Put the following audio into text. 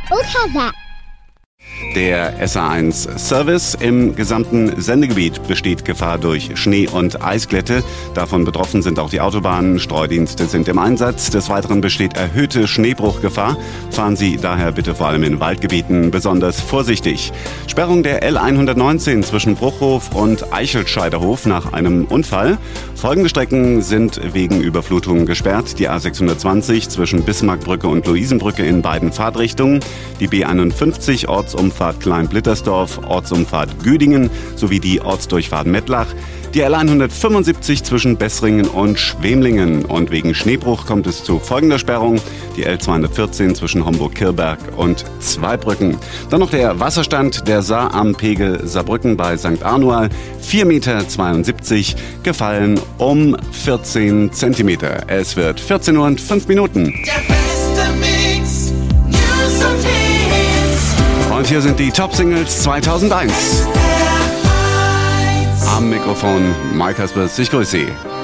Look at that. Der SA1 Service. Im gesamten Sendegebiet besteht Gefahr durch Schnee- und Eisglätte. Davon betroffen sind auch die Autobahnen. Streudienste sind im Einsatz. Des Weiteren besteht erhöhte Schneebruchgefahr. Fahren Sie daher bitte vor allem in Waldgebieten besonders vorsichtig. Sperrung der L119 zwischen Bruchhof und Eichelscheiderhof nach einem Unfall. Folgende Strecken sind wegen Überflutungen gesperrt. Die A620 zwischen Bismarckbrücke und Luisenbrücke in beiden Fahrtrichtungen. Die B51 Ortsumfahrt Klein-Blittersdorf, Ortsumfahrt Güdingen sowie die Ortsdurchfahrt Mettlach. Die L175 zwischen Bessringen und Schwemlingen. Und wegen Schneebruch kommt es zu folgender Sperrung. Die L214 zwischen Homburg-Kirchberg und Zweibrücken. Dann noch der Wasserstand der Saar am Pegel Saarbrücken bei St. Arnoal. 4,72 Meter, gefallen um 14 Zentimeter. Es wird 14 Uhr und 5 Minuten. Der beste Mix, News und Hits. Und hier sind die Top-Singles 2001. Am Mikrofon Mike Haspers, ich grüße Sie.